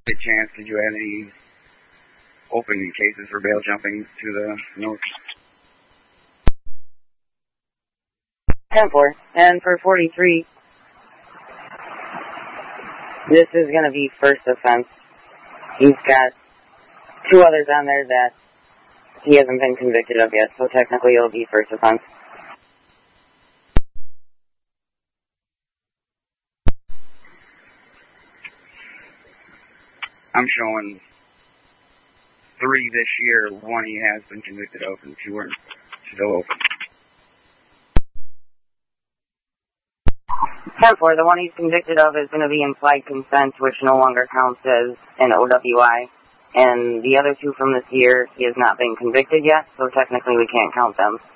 Good chance, did you have any open cases for bail jumping to the north? 10-4. And for 43, this is going to be first offense. He's got 2 others on there that he hasn't been convicted of yet, so technically it'll be first offense. I'm showing 3 this year. 1 he has been convicted of, and 2 are still open. 10-4, the one he's convicted of is going to be implied consent, which no longer counts as an OWI. And the other 2 from this year, he has not been convicted yet, so technically we can't count them.